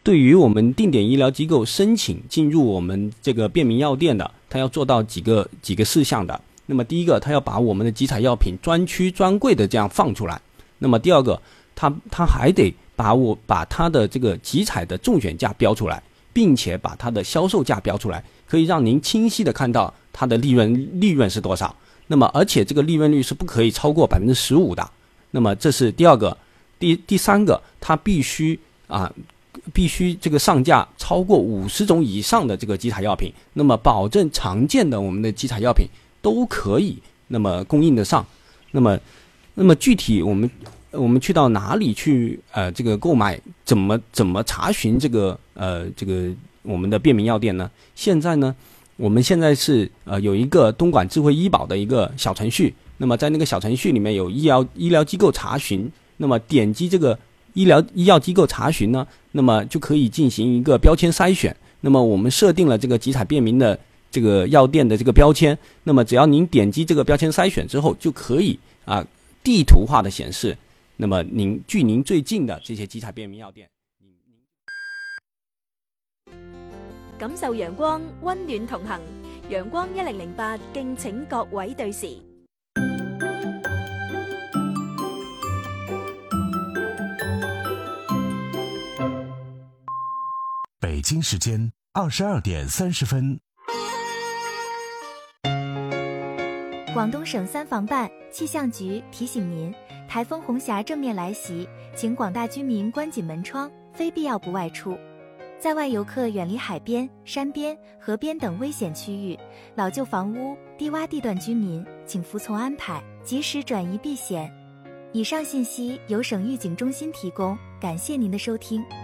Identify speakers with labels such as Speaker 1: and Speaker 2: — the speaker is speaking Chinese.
Speaker 1: 对于我们定点医疗机构申请进入我们这个便民药店的，它要做到几个事项的。那么第一个，它要把我们的集采药品专区专柜的这样放出来。那么第二个，它还得把它的这个集采的中选价标出来，并且把它的销售价标出来，可以让您清晰的看到它的利润是多少。那么而且这个利润率是不可以超过15%的。那么这是第二个。第三个，它必须这个上架超过50种以上的这个集采药品，那么保证常见的我们的集采药品都可以那么供应得上。那么具体我们去到哪里去这个购买，怎么查询这个我们的便民药店呢？现在呢，我们现在是有一个东莞智慧医保的一个小程序，那么在那个小程序里面有医疗机构查询，那么点击这个医药机构查询呢，那么就可以进行一个标签筛选。那么我们设定了这个集采便民的这个药店的这个标签，那么只要您点击这个标签筛选之后，就可以地图化的显示，那么距您最近的这些集采便民药店。
Speaker 2: 感受陽光，溫暖同行。陽光1008，敬請各位對時。
Speaker 3: 北京时间22点30分。
Speaker 4: 广东省三防办气象局提醒您，台风红霞正面来袭，请广大居民关紧门窗，非必要不外出。在外游客远离海边、山边、河边等危险区域，老旧房屋、低洼地段居民请服从安排，及时转移避险。以上信息由省预警中心提供，感谢您的收听。